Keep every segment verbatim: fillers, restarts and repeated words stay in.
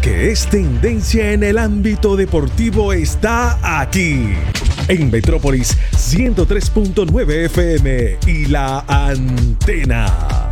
que es tendencia en el ámbito deportivo está aquí, en Metrópolis ciento tres punto nueve F M y La Antena.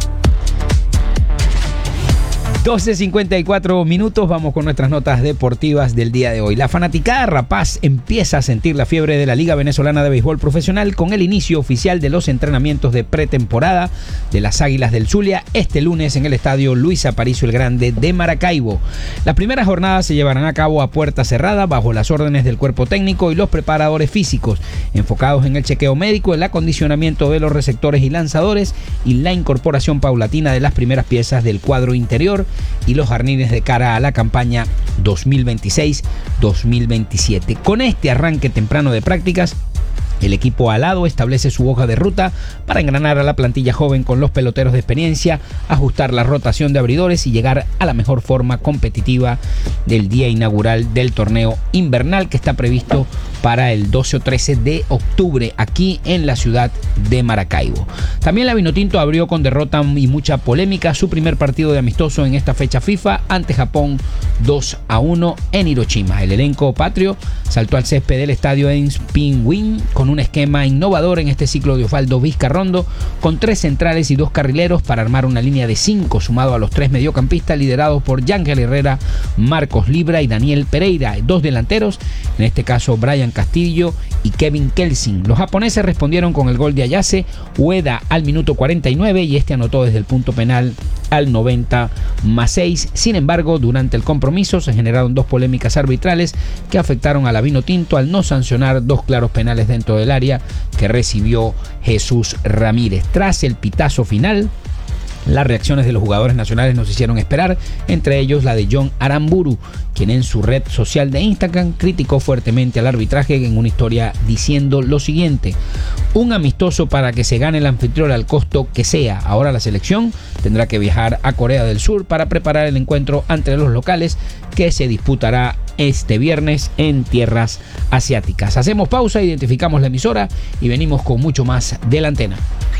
doce cincuenta y cuatro minutos, vamos con nuestras notas deportivas del día de hoy. La fanaticada rapaz empieza a sentir la fiebre de la Liga Venezolana de Béisbol Profesional con el inicio oficial de los entrenamientos de pretemporada de las Águilas del Zulia este lunes en el estadio Luis Aparicio el Grande de Maracaibo. Las primeras jornadas se llevarán a cabo a puerta cerrada bajo las órdenes del cuerpo técnico y los preparadores físicos, enfocados en el chequeo médico, el acondicionamiento de los receptores y lanzadores y la incorporación paulatina de las primeras piezas del cuadro interior y los jardines de cara a la campaña dos mil veintiséis dos mil veintisiete. Con este arranque temprano de prácticas, el equipo alado establece su hoja de ruta para engranar a la plantilla joven con los peloteros de experiencia, ajustar la rotación de abridores y llegar a la mejor forma competitiva del día inaugural del torneo invernal que está previsto para el doce o trece de octubre aquí en la ciudad de Maracaibo. También la Vinotinto abrió con derrota y mucha polémica su primer partido de amistoso en esta fecha FIFA ante Japón dos a uno en Hiroshima. El elenco patrio saltó al césped del estadio en Pinguín con un esquema innovador en este ciclo de Osvaldo Vizcarrondo, con tres centrales y dos carrileros para armar una línea de cinco sumado a los tres mediocampistas liderados por Yángel Herrera, Marcos Libra y Daniel Pereira, dos delanteros, en este caso Brian Castillo y Kevin Kelsing. Los japoneses respondieron con el gol de Ayase Ueda al minuto cuarenta y nueve y este anotó desde el punto penal al noventa más seis. Sin embargo, durante el compromiso se generaron dos polémicas arbitrales que afectaron a la Vinotinto al no sancionar dos claros penales dentro del área que recibió Jesús Ramírez. Tras el pitazo final, las reacciones de los jugadores nacionales nos hicieron esperar, entre ellos la de John Aramburu, quien en su red social de Instagram criticó fuertemente al arbitraje en una historia diciendo lo siguiente: un amistoso para que se gane el anfitrión al costo que sea. Ahora la selección tendrá que viajar a Corea del Sur para preparar el encuentro entre los locales que se disputará este viernes en tierras asiáticas. Hacemos pausa, identificamos la emisora y venimos con mucho más de La Antena.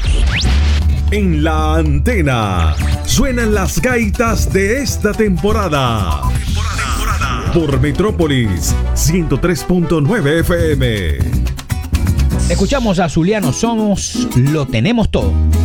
En La Antena suenan las gaitas de esta temporada. temporada. Por Metrópolis ciento tres punto nueve F M. Escuchamos a Zuliano Somos, lo tenemos todo.